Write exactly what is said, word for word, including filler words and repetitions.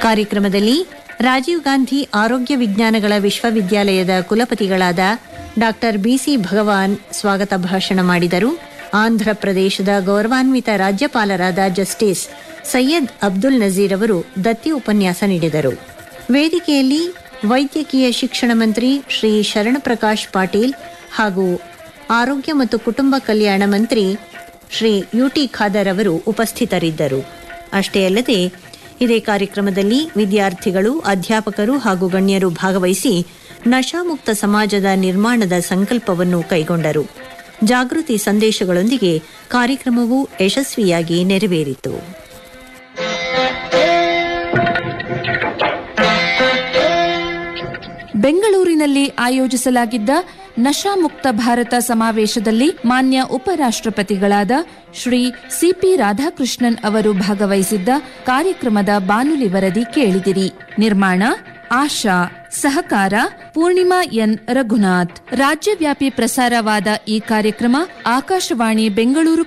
ಕಾರ್ಯಕ್ರಮದಲ್ಲಿ ರಾಜೀವ್ ಗಾಂಧಿ ಆರೋಗ್ಯ ವಿಜ್ಞಾನಗಳ ವಿಶ್ವವಿದ್ಯಾಲಯದ ಕುಲಪತಿಗಳಾದ ಡಾಕ್ಟರ್ ಬಿಸಿ ಭಗವಾನ್ ಸ್ವಾಗತ ಭಾಷಣ ಮಾಡಿದರು. ಆಂಧ್ರ ಪ್ರದೇಶದ ಗೌರವಾನ್ವಿತ ರಾಜ್ಯಪಾಲರಾದ ಜಸ್ಟಿಸ್ ಸೈಯದ್ ಅಬ್ದುಲ್ ನಜೀರ್ ಅವರು ದತ್ತಿ ಉಪನ್ಯಾಸ ನೀಡಿದರು. ವೇದಿಕೆಯಲ್ಲಿ ವೈದ್ಯಕೀಯ ಶಿಕ್ಷಣ ಮಂತ್ರಿ ಶ್ರೀ ಶರಣಪ್ರಕಾಶ್ ಪಾಟೀಲ್ ಹಾಗೂ ಆರೋಗ್ಯ ಮತ್ತು ಕುಟುಂಬ ಕಲ್ಯಾಣ ಮಂತ್ರಿ ಶ್ರೀ ಯುಟಿ ಖಾದರ್ ಅವರು ಉಪಸ್ಥಿತರಿದ್ದರು. ಅಷ್ಟೇ ಅಲ್ಲದೆ ಇದೇ ಕಾರ್ಯಕ್ರಮದಲ್ಲಿ ವಿದ್ಯಾರ್ಥಿಗಳು, ಅಧ್ಯಾಪಕರು ಹಾಗೂ ಗಣ್ಯರು ಭಾಗವಹಿಸಿ ನಶಾಮುಕ್ತ ಸಮಾಜದ ನಿರ್ಮಾಣದ ಸಂಕಲ್ಪವನ್ನು ಕೈಗೊಂಡರು. ಜಾಗೃತಿ ಸಂದೇಶಗಳೊಂದಿಗೆ ಕಾರ್ಯಕ್ರಮವು ಯಶಸ್ವಿಯಾಗಿ ನೆರವೇರಿತು. ಬೆಂಗಳೂರಿನಲ್ಲಿ ಆಯೋಜಿಸಲಾಗಿದ್ದ ನಶಾಮುಕ್ತ ಭಾರತ ಸಮಾವೇಶದಲ್ಲಿ ಮಾನ್ಯ ಉಪರಾಷ್ಟ್ರಪತಿಗಳಾದ ಶ್ರೀ ಸಿಪಿ ರಾಧಾಕೃಷ್ಣನ್ ಅವರು ಭಾಗವಹಿಸಿದ್ದ ಕಾರ್ಯಕ್ರಮದ ಬಾನುಲಿ ವರದಿ ಕೇಳಿದಿರಿ. ನಿರ್ಮಾಣ ಆಶಾ, ಸಹಕಾರ ಪೂರ್ಣಿಮಾ ಎನ್ ರಘುನಾಥ್. ರಾಜ್ಯವ್ಯಾಪಿ ಪ್ರಸಾರವಾದ ಈ ಕಾರ್ಯಕ್ರಮ ಆಕಾಶವಾಣಿ ಬೆಂಗಳೂರು